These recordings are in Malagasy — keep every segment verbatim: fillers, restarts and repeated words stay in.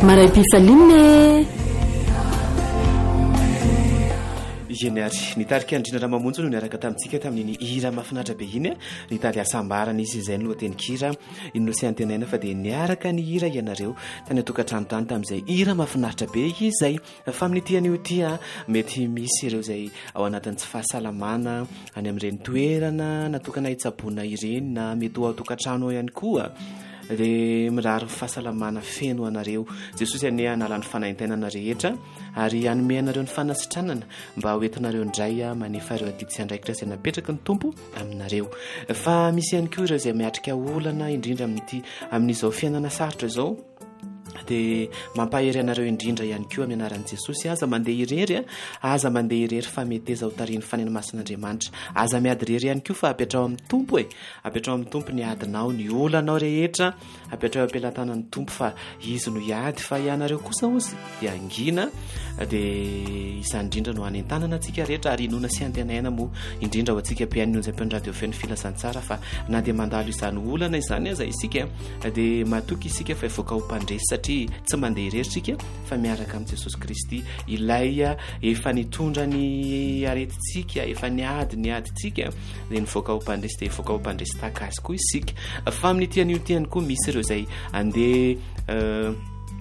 maray-pifalinne ienary nitarika andrina raha mamonjy no niaraka tamintsika tamin'ny hira mahafinaritra be iny nitady asambarana izy izay no lohateny kira ino sy antenaina fa dia niaraka ny hira ianareo tany atokantrano tany tamin'izay hira mahafinaritra be izay fa amin'ny tian'io tia mety misy ireo izay ao anatin'ny tsy fahasalamana any amin'ireny toerana natokana hitsaboana ireny na mety ho atokantrano ao ihany koa dia mirary fahasalamana feno anareo jesosy ane analany fanahintainana rehetra ary anome anareo ny fanasitranana mba hoentinareo indray manefa ireo adidy sy andraikitra izay napetraka ny tompo aminareo fa misy ihany koa ireo izay miatrika olana indrindra amin'ity amin'izao fiainana sarotra izao dia mampahery anareo indrindra ihany koa amin'ny anaran'i Jesosy aza mandeha irery aza mandeha irery fa meteza ho tarian'ny fanena masin'Andriamanitra aza miady irery ihany koa fa apetrao amin'ny tompo e apetrao amin'ny tompo ny adinao ny olanao rehetra apetrao ampelantanan'ny tompo fa izy no iady fa ianareo kosa ozy dia angina dia isany indrindra no hanentanana antsika rehetra ary inona sy antenaina moa indrindra ho antsika mpianinonjy ampian'ny radio feno filasantsara fa na dia mandalo izany olana izany aza isika dia matoky isika fa evoaka ho mpandresy satria tsy mandeha irery sika fa miaraka amin'i Jesosy Kristy ilay efa nitondra ny aretintsika efa niady ny adintsika dia nivoaka ho mpandresy dia evoaka ho mpandresy tahaka azy koa isika fa amin'ny tian'io tiany koa misy ireo izay andeha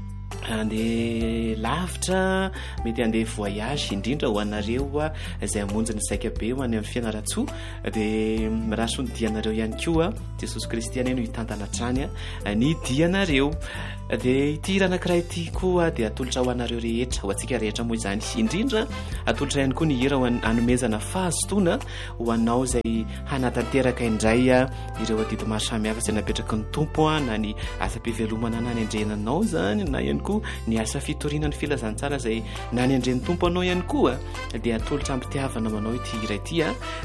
andeha lavitra mety andeha voyage indrindra ho anareo izay amonjy ny saika be ho any amin'ny fianarantsoa dia miraso ny dianareo ihany koa Jesosy Kristy ane no hitantana hatrany ny dianareo dia ity hira anankiray ity koa dia atolotra ho anareo rehetra ho antsika rehetra moa izany indrindra atolotra ihany koa ny hira hanomezana fahazotoana ho anao izay hanatanteraka indray ireo adidy maro samihafa izay napetraka ny tompo na ny asa-pivelomana na ny andrenanao zany na ihany koa ny asa fitoriana ny filazantsara izay na ny andren'ny tompo anao ihany koa dia atolotra ampitiavana manao ity hira ity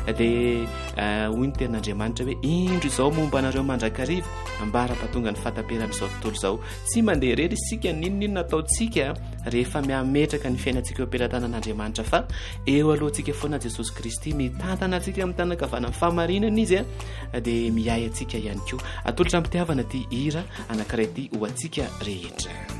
dia hoy ny ten'Andriamanitra hoe indro izao momba anareo mandrakariva ambara-pahatonga ny fahataperan'izao tontolo izao tsy mandeha irery isika ninonino nataontsika rehefa miametraka ny fiainantsika eo am-pelantanan'Andriamanitra fa eo alohantsika foana Jesosy Kristy mitantana antsika amin'ny tanakavana amin'ny fahamarinana izy dia miay antsika ihany koa atolotra ampitiavana ity hira anankiray ity ho antsika rehetra.